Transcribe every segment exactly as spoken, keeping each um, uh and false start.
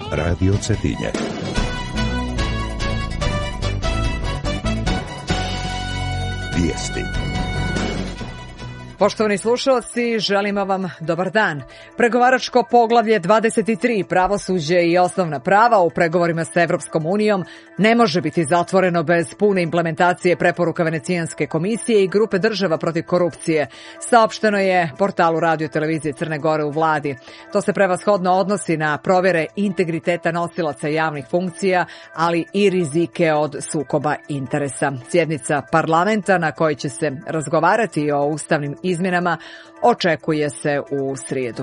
Radio Cetinje. Vijesti. Poštovani slušalci, želimo vam dobar dan. Pregovaračko poglavlje dvadeset tri, pravosuđe i osnovna prava u pregovorima sa Evropskom unijom ne može biti zatvoreno bez pune implementacije preporuka Venecijanske komisije i grupe država protiv korupcije, saopšteno je portalu Radio televizije Crne Gore u vladi. To se prevashodno odnosi na provjere integriteta nosilaca javnih funkcija, ali i rizike od sukoba interesa. Sjednica parlamenta na kojoj će se razgovarati o ustavnim izmjenama očekuje se u srijedu.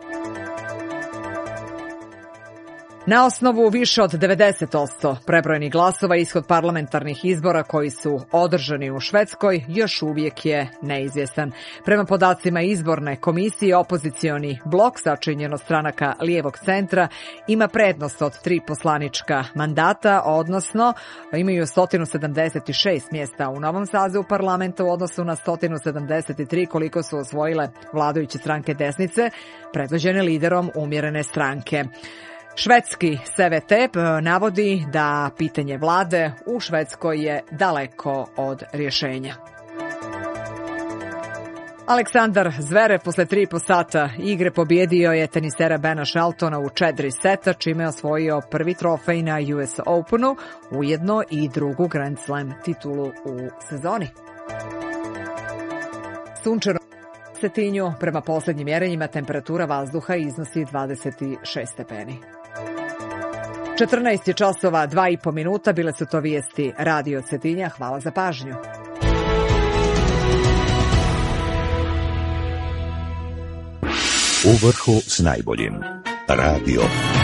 Na osnovu više od devedeset posto prebrojenih glasova ishod parlamentarnih izbora koji su održani u Švedskoj još uvijek je neizvjestan. Prema podacima izborne komisije, opozicioni blok sačinjen od stranaka lijevog centra ima prednost od tri poslanička mandata, odnosno imaju sto sedamdeset šest mjesta u novom sazivu parlamenta u odnosu na sto sedamdeset tri koliko su osvojile vladajuće stranke desnice, predvođene liderom umjerene stranke. Švedski S V T navodi da pitanje vlade u Švedskoj je daleko od rješenja. Aleksandar Zverev posle tri i po sata igre pobjedio je tenisera Bena Sheltona u četiri seta, čime je osvojio prvi trofej na U S Openu, ujedno i drugu Grand Slam titulu u sezoni. Sunčano u Cetinju, prema posljednjim mjerenjima temperatura vazduha iznosi dvadeset šest stepeni. četrnaest je časova, dva i po minuta, bile su to vijesti Radio Cetinja. Hvala za pažnju. U vrhu s najboljim. Radio